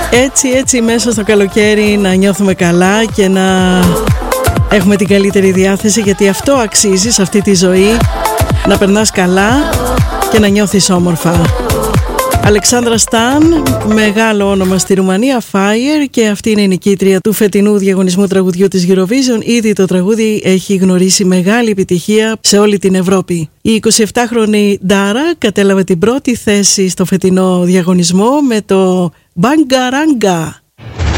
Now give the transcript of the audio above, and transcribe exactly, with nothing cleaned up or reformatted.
Έτσι έτσι μέσα στο καλοκαίρι να νιώθουμε καλά και να έχουμε την καλύτερη διάθεση, γιατί αυτό αξίζει σε αυτή τη ζωή, να περνάς καλά και να νιώθεις όμορφα. Αλεξάνδρα Σταν, μεγάλο όνομα στη Ρουμανία, Fire, και αυτή είναι η νικήτρια του φετινού διαγωνισμού τραγουδιού της Eurovision. Ήδη το τραγούδι έχει γνωρίσει μεγάλη επιτυχία σε όλη την Ευρώπη. Η εικοσιεπτάχρονη Ντάρα κατέλαβε την πρώτη θέση στο φετινό διαγωνισμό με το Bangaranga.